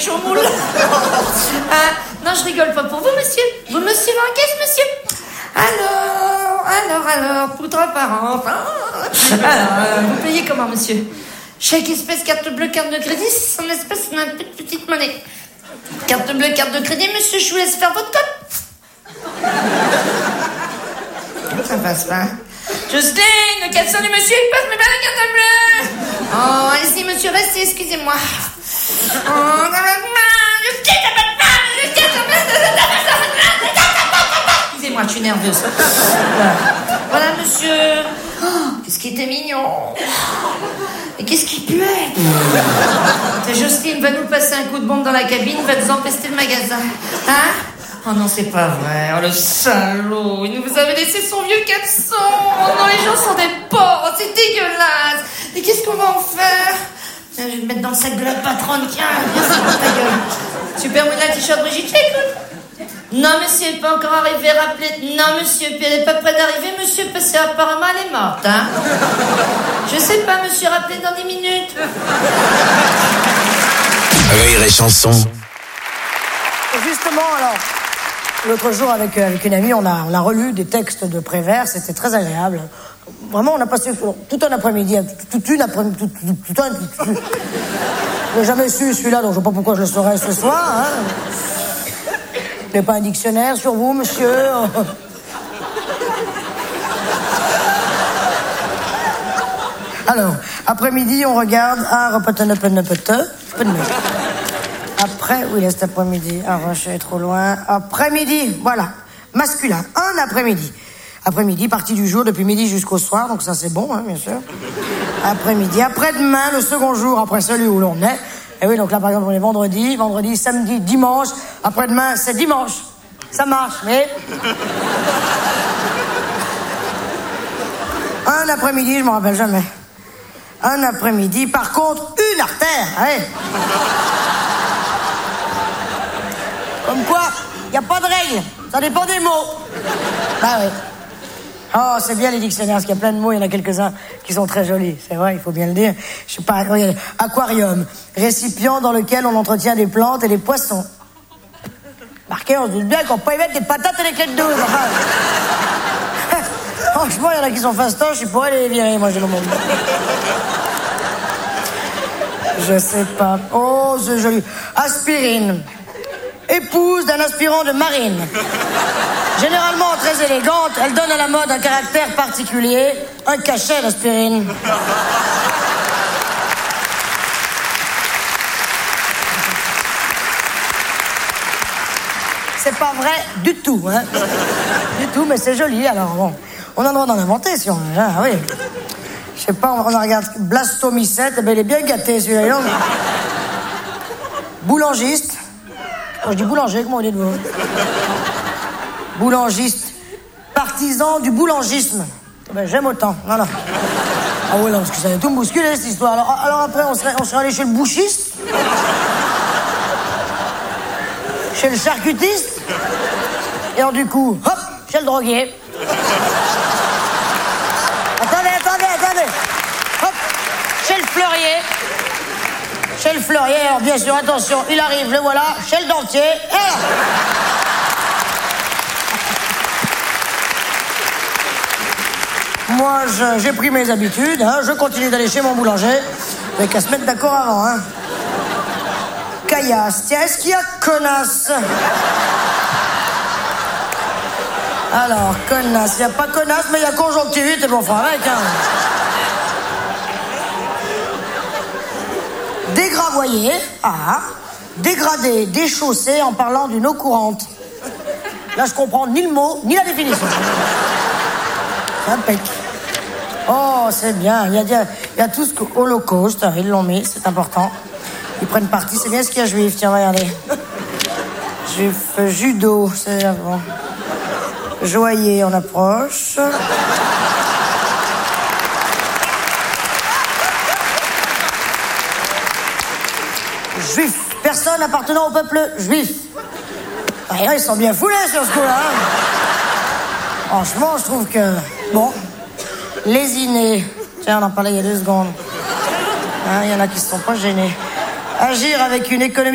sandwich au moule. Non, je rigole pas pour vous, monsieur. Vous me suivez en caisse, monsieur? Alors, poutre apparente. Alors, vous payez comment, monsieur? Chèque espèce, carte bleue, carte de crédit, c'est en espèce, on a une petite monnaie. Carte bleue, carte de crédit, monsieur, je vous laisse faire votre code. Ça passe pas. Jocelyne, le caleçon du monsieur, il passe, mais pas la carte bleue. Oh, allez-y, monsieur, restez, excusez-moi. Excusez-moi, je suis nerveuse. Voilà, monsieur. Oh, qu'est-ce qui était mignon. Et qu'est-ce qui puait. Jocelyne va nous passer un coup de bombe dans la cabine, va nous empester le magasin. Hein? Oh non, c'est pas vrai. Oh, le salaud. Il nous avait laissé son vieux caleçon. Oh non, les gens sont des porcs. Oh, c'est dégueulasse. Et qu'est-ce qu'on va en faire? Je vais le mettre dans le sac de la patronne. Tiens, viens, c'est pour ta gueule. Super Mouna, t-shirt Brigitte, écoute. Non, monsieur, elle n'est pas encore arrivée. Rappelez. Non, monsieur, puis elle n'est pas prête d'arriver, monsieur, parce qu'apparemment, elle est morte, hein. Je sais pas, monsieur, rappelez dans 10 minutes. Rire et chanson. Justement, alors, l'autre jour, avec une amie, on a relu des textes de Prévert, c'était très agréable. Vraiment, on a passé tout un après-midi, Je n'ai jamais su celui-là, donc je ne sais pas pourquoi je le saurais ce soir. Hein. Vous n'avez pas un dictionnaire sur vous, monsieur? Alors, après-midi, on regarde Après, oui, là, cet après-midi. Ah, je suis trop loin. Après-midi, voilà. Masculin. Un après-midi. Après-midi, partie du jour, depuis midi jusqu'au soir. Donc ça, c'est bon, hein, bien sûr. Après-midi. Après-demain, le second jour, après celui où l'on est. Et oui, donc là, par exemple, on est vendredi, samedi, dimanche. Après-demain, c'est dimanche. Ça marche, mais... Un après-midi, je m'en rappelle jamais. Un après-midi, par contre, une artère. Ouais. Comme quoi, il n'y a pas de règle. Ça dépend des mots. Ah oui. Oh, c'est bien les dictionnaires, parce qu'il y a plein de mots, il y en a quelques-uns qui sont très jolis. C'est vrai, il faut bien le dire. Je sais pas, regardez, aquarium, récipient dans lequel on entretient des plantes et des poissons. Marqué, on se dit bien qu'on peut y mettre des patates et des clés de douze. Enfin. Franchement, il y en a qui sont fastoches, ils pourraient les virer, moi, j'ai le monde. Je sais pas. Oh, c'est joli. Aspirine. Épouse d'un aspirant de marine. Généralement très élégante, elle donne à la mode un caractère particulier, un cachet d'aspirine. C'est pas vrai du tout, hein. Du tout, mais c'est joli, alors bon. On a le droit d'en inventer, si on... Ah oui. Je sais pas, on regarde blastomycète, eh ben, il est bien gâté, celui-là. Boulangiste. Oh, je dis boulanger, comment on dit de vous? Boulangiste. Partisan du boulangisme. Ben, j'aime autant. Voilà. Ah oui, là, parce que ça allait tout me bousculer, cette histoire. Alors après, on serait allé chez le bouchiste. Chez le charcutiste. Et alors, du coup, hop, chez le droguier. Attendez. Hop, chez le fleurier. Chez le fleurier, alors bien sûr, attention, il arrive, le voilà, chez le dentier, et là. Moi, j'ai pris mes habitudes, hein, je continue d'aller chez mon boulanger, mais qu'à se mettre d'accord avant, hein. Caillasse, tiens, est-ce qu'il y a connasse? Alors, connasse, il n'y a pas connasse, mais il y a conjonctivite, et bon, on fera avec, hein. Dégravoyer, dégrader, déchausser en parlant d'une eau courante. Là, je comprends ni le mot, ni la définition. Impec. Oh, c'est bien. Il y a tout ce qu'Holocauste, ils l'ont mis, c'est important. Ils prennent parti, c'est bien ce qu'il y a juif. Tiens, regardez. Juif, judo, c'est bon. Joyer, on approche. Juif, personne appartenant au peuple juif. Ah, ils sont bien foulés sur ce coup-là. Hein. Franchement, je trouve que... Bon, lésiner. Tiens, on en parlait il y a 2 secondes. Il y en a qui ne se sont pas gênés. Agir avec une économie